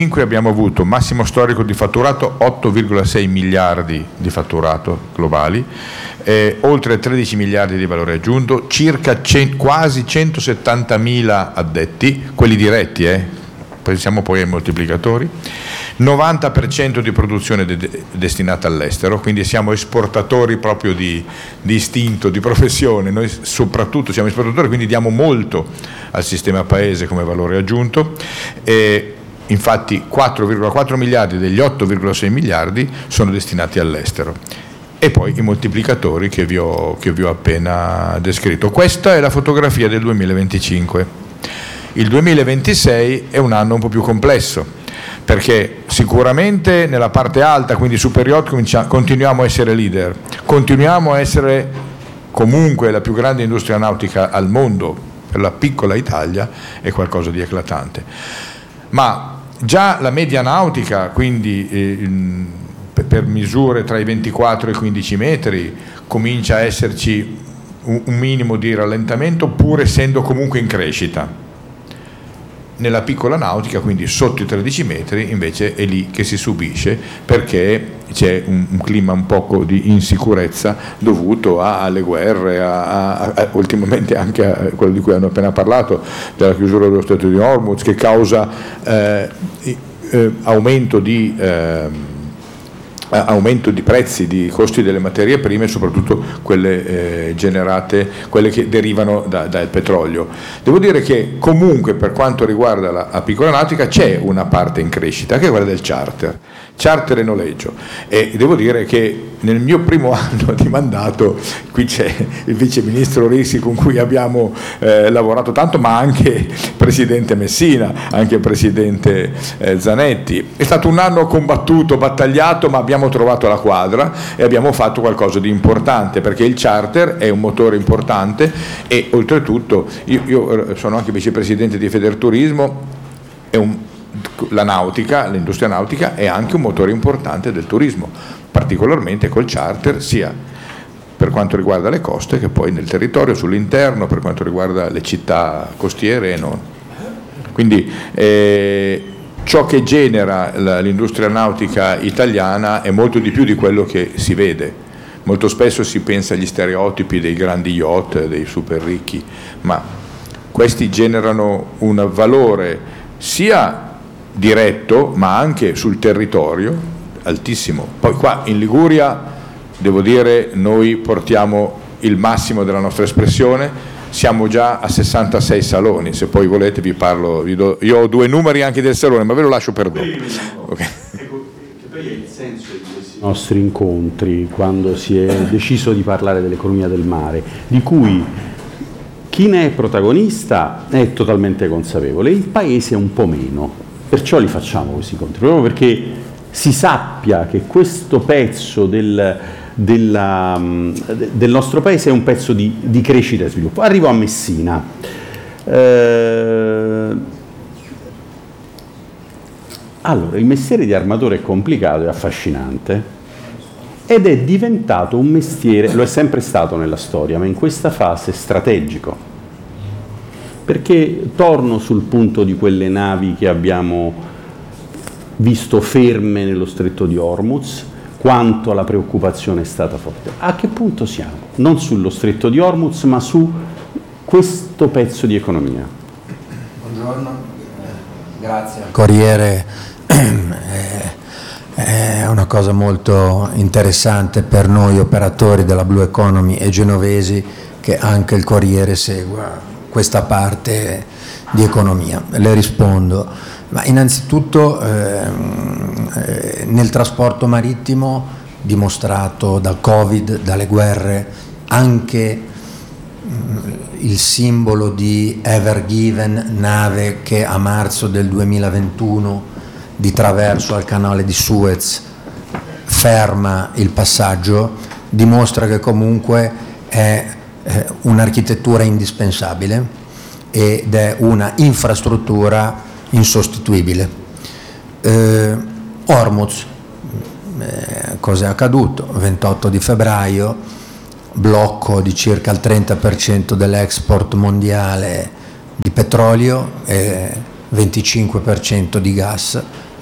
abbiamo avuto massimo storico di fatturato, 8,6 miliardi di fatturato globali, oltre 13 miliardi di valore aggiunto, circa quasi 170.000 addetti, quelli diretti, pensiamo poi ai moltiplicatori, 90% di produzione destinata all'estero, quindi siamo esportatori proprio di istinto, di professione, noi soprattutto siamo esportatori, quindi diamo molto al sistema paese come valore aggiunto. Infatti 4,4 miliardi degli 8,6 miliardi sono destinati all'estero. E poi i moltiplicatori che vi ho appena descritto. Questa è la fotografia del 2025. Il 2026 è un anno un po' più complesso, perché sicuramente nella parte alta, quindi super yacht, continuiamo a essere leader, continuiamo a essere comunque la più grande industria nautica al mondo. Per la piccola Italia è qualcosa di eclatante. Ma già la media nautica, quindi per misure tra i 24 e i 15 metri, comincia a esserci un minimo di rallentamento, pur essendo comunque in crescita. Nella piccola nautica, quindi sotto i 13 metri, invece è lì che si subisce, perché c'è un clima un poco di insicurezza dovuto alle guerre, ultimamente anche a quello di cui hanno appena parlato, della chiusura dello Stretto di Hormuz, che causa aumento di prezzi, di costi delle materie prime, soprattutto quelle quelle che derivano dal petrolio. Devo dire che comunque, per quanto riguarda la piccola nautica, c'è una parte in crescita, che è quella del charter e noleggio, e devo dire che nel mio primo anno di mandato, qui c'è il vice ministro Risi con cui abbiamo lavorato tanto, ma anche il presidente Messina, anche il presidente Zanetti. È stato un anno combattuto, battagliato, ma abbiamo trovato la quadra e abbiamo fatto qualcosa di importante, perché il charter è un motore importante e oltretutto io sono anche vicepresidente di Federturismo, la nautica, l'industria nautica è anche un motore importante del turismo, particolarmente col charter, sia per quanto riguarda le coste che poi nel territorio, sull'interno, per quanto riguarda le città costiere e non. Quindi ciò che genera l'industria nautica italiana è molto di più di quello che si vede. Molto spesso si pensa agli stereotipi dei grandi yacht, dei super ricchi, ma questi generano un valore sia diretto ma anche sul territorio altissimo. Poi qua in Liguria, devo dire, noi portiamo il massimo della nostra espressione, siamo già a 66 saloni, se poi volete vi parlo, io ho 2 numeri anche del salone, ma ve lo lascio per dopo. Okay. Ecco, che poi è il senso di questi nostri incontri, quando si è deciso di parlare dell'economia del mare, di cui chi ne è protagonista è totalmente consapevole, il Paese un po' meno. Perciò li facciamo questi incontri, proprio perché si sappia che questo pezzo del nostro Paese è un pezzo di crescita e sviluppo. Arrivo a Messina. Allora, il mestiere di armatore è complicato e affascinante ed è diventato un mestiere, lo è sempre stato nella storia, ma in questa fase strategico. Perché torno sul punto di quelle navi che abbiamo visto ferme nello Stretto di Hormuz, quanto la preoccupazione è stata forte. A che punto siamo? Non sullo Stretto di Hormuz, ma su questo pezzo di economia. Buongiorno, grazie. Corriere è una cosa molto interessante per noi operatori della Blue Economy e genovesi, che anche il Corriere segua questa parte di economia. Le rispondo, ma innanzitutto nel trasporto marittimo, dimostrato dal Covid, dalle guerre, anche il simbolo di Ever Given, nave che a marzo del 2021 di traverso al canale di Suez ferma il passaggio, dimostra che comunque è un'architettura indispensabile ed è una infrastruttura insostituibile. Hormuz, cosa è accaduto? 28 di febbraio, blocco di circa il 30% dell'export mondiale di petrolio e 25% di gas.